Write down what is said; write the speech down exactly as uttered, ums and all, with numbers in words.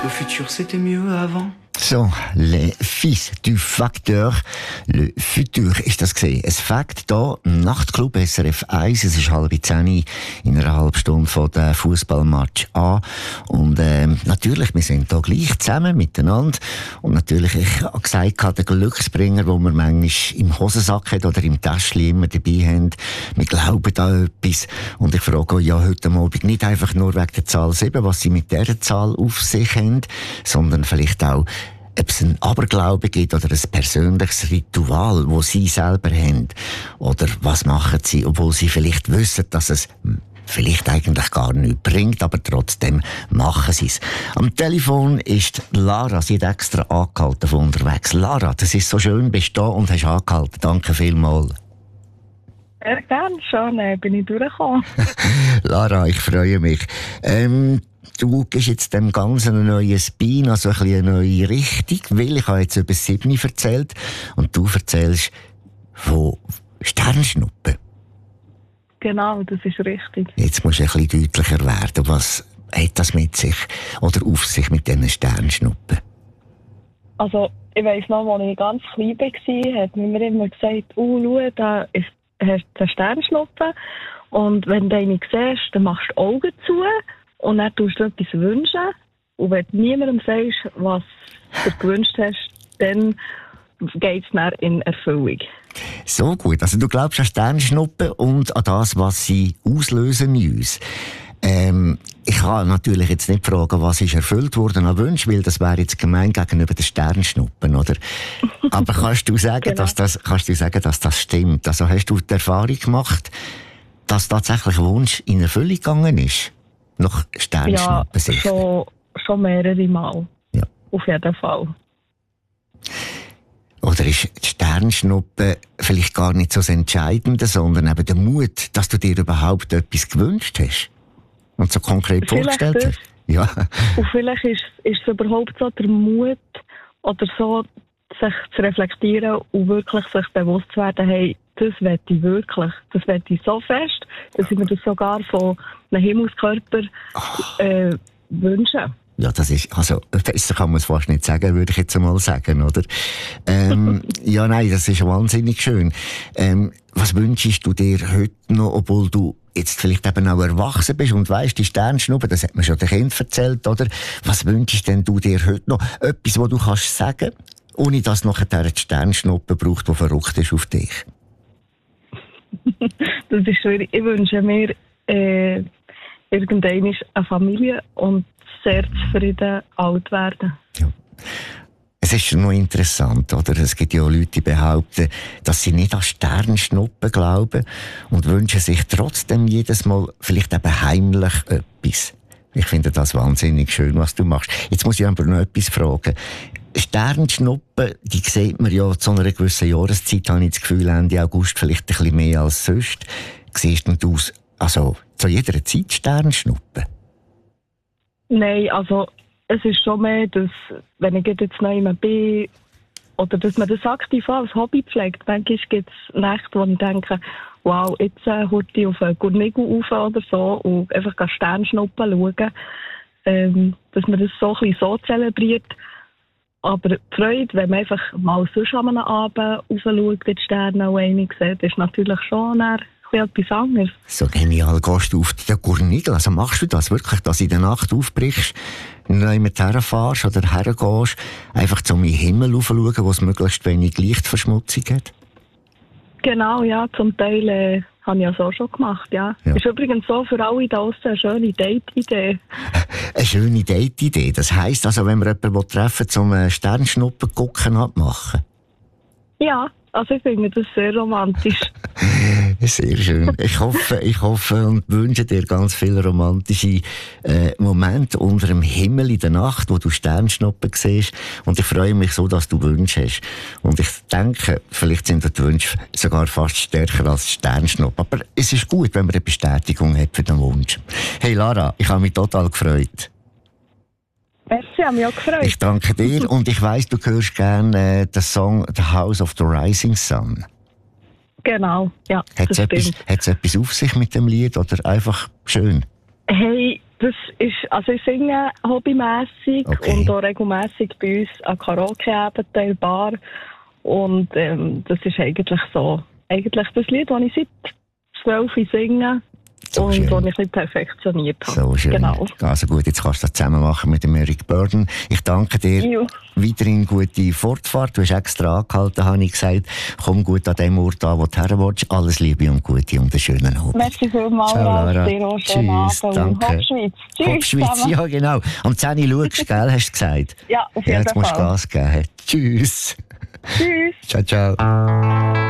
Le futur, c'était mieux avant. So, les fils du Facteur, le futur ist das gesehen. Es Fakt hier, Nachtclub S R F eins, es ist halb zehn in einer halben Stunde von der Fußballmatch an. Und ähm, natürlich, wir sind hier gleich zusammen miteinander. Und natürlich, ich habe gesagt, der Glücksbringer, den wir manchmal im Hosensack hat oder im Täschchen immer dabei haben, wir glauben an etwas. Und ich frage euch ja heute Abend nicht einfach nur wegen der Zahl sieben, was sie mit dieser Zahl auf sich haben, sondern vielleicht auch, ob es einen Aberglaube gibt oder ein persönliches Ritual, das Sie selber haben. Oder was machen Sie, obwohl Sie vielleicht wissen, dass es vielleicht eigentlich gar nichts bringt, aber trotzdem machen Sie es. Am Telefon ist Lara, sie hat extra angehalten von unterwegs. Lara, das ist so schön, bist du da und hast angehalten. Danke vielmals. Sehr gerne, schon äh, bin ich durchgekommen. Lara, ich freue mich. Ähm, Du gibst jetzt dem Ganzen einen neuen Spin, also ein bisschen eine neue Richtung, weil ich habe jetzt über sieben erzählt und du erzählst von Sternschnuppen. Genau, das ist richtig. Jetzt musst du ein bisschen deutlicher werden. Was hat das mit sich oder auf sich mit diesen Sternschnuppen? Also, ich weiss noch, als ich ganz klein war, hat mir immer gesagt, oh, schau, da ist eine Sternschnuppe und wenn du eine siehst, dann machst du die Augen zu. Und dann tust du etwas wünschen. Und wenn du niemandem sagst, was du gewünscht hast, dann geht es dann in Erfüllung. So gut. Also du glaubst an Sternschnuppen und an das, was sie auslösen in uns. Ähm, ich kann natürlich jetzt nicht fragen, was ist erfüllt worden an Wünschen, weil das wäre jetzt gemein gegenüber den Sternschnuppen, oder? Aber kannst du sagen, genau. dass das, kannst du sagen, dass das stimmt? Also hast du die Erfahrung gemacht, dass tatsächlich ein Wunsch in Erfüllung gegangen ist? Noch Sternschnuppen ja, schon, schon mehrere Mal. Ja. Auf jeden Fall. Oder ist die Sternschnuppe vielleicht gar nicht so das Entscheidende, sondern eben der Mut, dass du dir überhaupt etwas gewünscht hast und so konkret vielleicht vorgestellt hast? Ja. Und vielleicht ist, ist es überhaupt so der Mut oder so, sich zu reflektieren und wirklich sich bewusst zu werden, hey, das will ich wirklich. Das will ich so fest, dass ich mir das sogar von einem Himmelskörper äh, wünsche. Ja, das ist, also, besser kann man es fast nicht sagen, würde ich jetzt einmal sagen, oder? Ähm, ja, nein, das ist wahnsinnig schön. Ähm, was wünschst du dir heute noch, obwohl du jetzt vielleicht eben auch erwachsen bist und weisst, die Sternschnuppe, das hat man schon den Kindern erzählt, oder? Was wünschst denn du dir heute noch? Etwas, was du kannst sagen, ohne dass nachher die Sternschnuppe braucht, die verrückt ist auf dich. Das ist schwierig. Ich wünsche mir äh, irgendwann eine Familie und sehr zufrieden alt werden. Ja. Es ist noch interessant, oder? Es gibt ja Leute, die behaupten, dass sie nicht an Sternschnuppen glauben und wünschen sich trotzdem jedes Mal vielleicht eben heimlich etwas. Ich finde das wahnsinnig schön, was du machst. Jetzt muss ich aber noch etwas fragen. Sternschnuppen, die sieht man ja zu einer gewissen Jahreszeit, habe ich das Gefühl, Ende August vielleicht ein bisschen mehr als sonst. Siehst du aus, also zu jeder Zeit Sternschnuppen? Nein, also es ist schon mehr, dass, wenn ich jetzt noch immer bin, oder dass man das aktiv als Hobby pflegt. Manchmal gibt es Nächte, wo ich denke, wow, jetzt äh, heute ich auf einen Gurnigel rauf oder so und einfach Sternschnuppen schauen. Ähm, dass man das so ein bisschen so zelebriert. Aber die Freude, wenn man einfach mal sonst an einem Abend rausschaut, die Sterne auch einig sieht, ist natürlich schon etwas anderes. So genial, gehst du auf den Gurnigel? Also machst du das wirklich, dass du in der Nacht aufbrichst, jemand herfährst oder hergehst, einfach zum Himmel raufschauen, wo es möglichst wenig Lichtverschmutzung hat? Genau, ja, zum Teil äh, habe ich ja so schon gemacht, ja. ja. Ist übrigens so für alle da draussen eine schöne Date-Idee. Eine schöne Date-Idee? Das heisst also, wenn wir jemanden treffen, zum Sternschnuppen gucken abmachen? Ja, also ich finde das sehr romantisch. Sehr schön. Ich hoffe, ich hoffe und wünsche dir ganz viele romantische äh, Momente unter dem Himmel in der Nacht, wo du Sternschnuppen siehst. Und ich freue mich so, dass du Wünsche hast. Und ich denke, vielleicht sind die Wünsche sogar fast stärker als Sternschnuppen. Aber es ist gut, wenn man eine Bestätigung hat für den Wunsch. Hey Lara, ich habe mich total gefreut. Merci, habe mich auch gefreut. Ich danke dir und ich weiss, du hörst gerne äh, den Song «The House of the Rising Sun». Genau, ja. Hat es etwas, etwas auf sich mit dem Lied oder einfach schön? Hey, Das ist, also ich singe hobbymässig Okay. und auch regelmässig bei uns an Karaoke-Abenden, Bar. Und ähm, das ist eigentlich so, eigentlich das Lied, das ich seit zwölf singe So und schön. das ich nicht perfektioniert habe. So schön. Genau. Also gut, jetzt kannst du das zusammen machen mit dem Eric Burden. Ich danke dir. Jo. Weiterhin gute Fortfahrt. Du hast extra angehalten, habe ich gesagt. Komm gut an dem Ort an, wo du her willst. Alles Liebe und Gute und einen schönen Abend. Merci vielmals, Ciao, Lara. dir auch schönen Tschüss, Abend. danke. Hauptschweiz. Tschüss Hauptschweiz, zusammen. ja genau. Am zehn Uhr schaust du, gell, hast du gesagt? Ja, auf Ja, jeden jetzt musst du Fall. Gas geben. Tschüss. Tschüss. Ciao, ciao.